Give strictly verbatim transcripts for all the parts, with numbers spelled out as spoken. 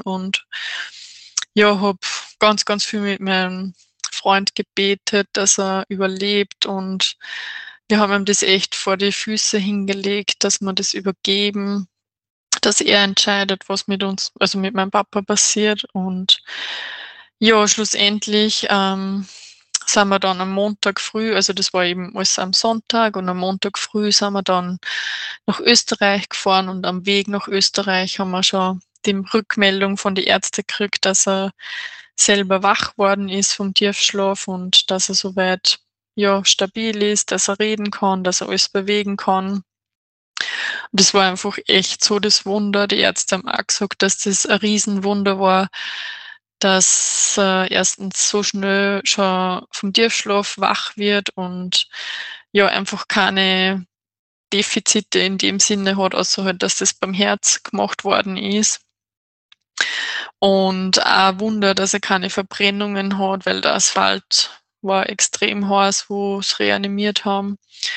gegangen und ja, habe ganz, ganz viel mit meinem Freund gebetet, dass er überlebt, und wir haben ihm das echt vor die Füße hingelegt, dass wir das übergeben, dass er entscheidet, was mit uns, also mit meinem Papa passiert. Und ja, schlussendlich ähm, sind wir dann am Montag früh, also das war eben alles am Sonntag, und am Montag früh sind wir dann nach Österreich gefahren, und am Weg nach Österreich haben wir schon die Rückmeldung von den Ärzten gekriegt, dass er selber wach worden ist vom Tiefschlaf und dass er soweit ja stabil ist, dass er reden kann, dass er alles bewegen kann. Und das war einfach echt so das Wunder. Die Ärzte haben auch gesagt, dass das ein Riesenwunder war, dass er erstens so schnell schon vom Tiefschlaf wach wird und ja einfach keine Defizite in dem Sinne hat, außer halt, dass das beim Herz gemacht worden ist. Und auch ein Wunder, dass er keine Verbrennungen hat, weil der Asphalt war extrem heiß, wo sie reanimiert haben.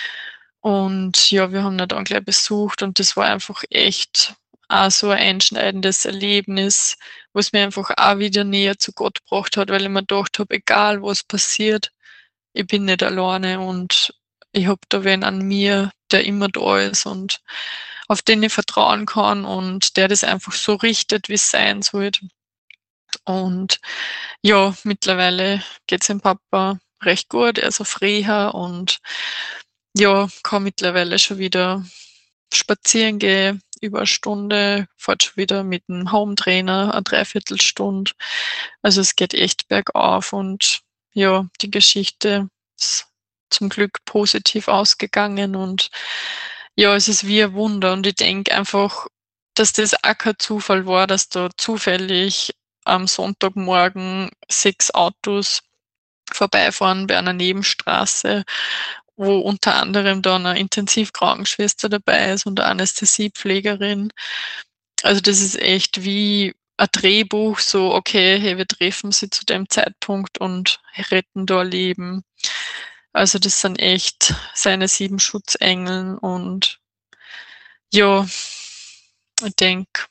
Und ja, wir haben ihn dann gleich besucht, und das war einfach echt auch so ein einschneidendes Erlebnis, was mir einfach auch wieder näher zu Gott gebracht hat, weil ich mir gedacht habe, egal was passiert, ich bin nicht alleine und ich habe da wen an mir, der immer da ist und auf den ich vertrauen kann und der das einfach so richtet, wie es sein sollte. Und ja, mittlerweile geht's dem Papa recht gut. Er ist auf Reha und ja, kann mittlerweile schon wieder spazieren gehen, über eine Stunde, fährt schon wieder mit dem Home-Trainer eine Dreiviertelstunde. Also es geht echt bergauf, und ja, die Geschichte ist zum Glück positiv ausgegangen, und ja, es ist wie ein Wunder, und ich denke einfach, dass das auch kein Zufall war, dass da zufällig am Sonntagmorgen sechs Autos vorbeifahren bei einer Nebenstraße, wo unter anderem dann eine Intensivkrankenschwester dabei ist und eine Anästhesiepflegerin. Also das ist echt wie ein Drehbuch, so okay, hey, wir treffen sie zu dem Zeitpunkt und retten da Leben. Also das sind echt seine sieben Schutzengel, und ja, ich denke,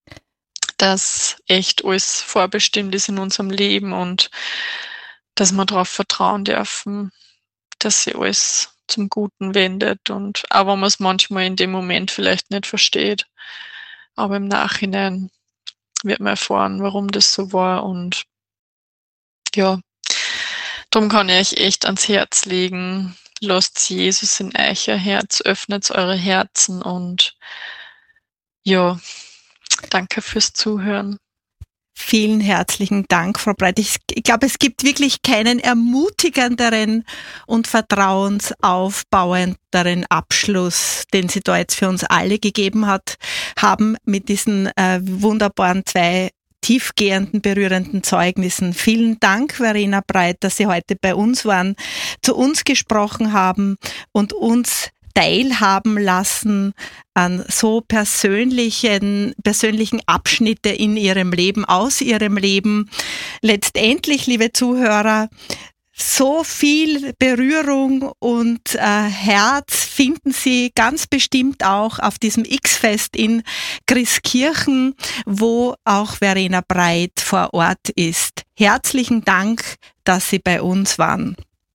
dass echt alles vorbestimmt ist in unserem Leben und dass wir darauf vertrauen dürfen, dass sich alles zum Guten wendet, und auch wenn man es manchmal in dem Moment vielleicht nicht versteht, aber im Nachhinein wird man erfahren, warum das so war, und ja, darum kann ich euch echt ans Herz legen, lasst Jesus in euer Herz, öffnet eure Herzen, und ja, danke fürs Zuhören. Vielen herzlichen Dank, Frau Breit. Ich, ich glaube, es gibt wirklich keinen ermutigenderen und vertrauensaufbauenderen Abschluss, den Sie da jetzt für uns alle gegeben hat, haben mit diesen äh, wunderbaren zwei tiefgehenden, berührenden Zeugnissen. Vielen Dank, Verena Breit, dass Sie heute bei uns waren, zu uns gesprochen haben und uns teilhaben lassen an so persönlichen, persönlichen Abschnitte in ihrem Leben, aus ihrem Leben. Letztendlich, liebe Zuhörer, so viel Berührung und äh, Herz finden Sie ganz bestimmt auch auf diesem X-Fest in Christkirchen, wo auch Verena Breit vor Ort ist. Herzlichen Dank, dass Sie bei uns waren.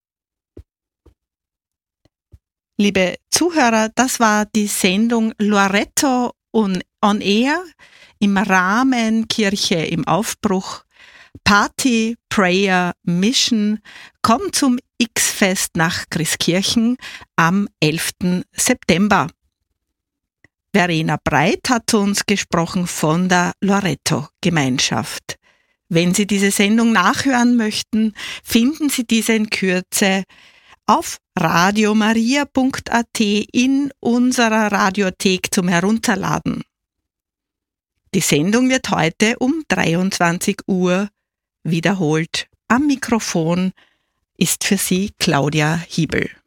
Liebe Zuhörer, das war die Sendung Loreto on, on Air im Rahmen Kirche im Aufbruch. Party, Prayer, Mission. Komm zum X-Fest nach Christkirchen am elften September. Verena Breit hat zu uns gesprochen von der Loreto-Gemeinschaft. Wenn Sie diese Sendung nachhören möchten, finden Sie diese in Kürze auf radiomaria punkt a t in unserer Radiothek zum Herunterladen. Die Sendung wird heute um dreiundzwanzig Uhr wiederholt. Am Mikrofon ist für Sie Claudia Hiebel.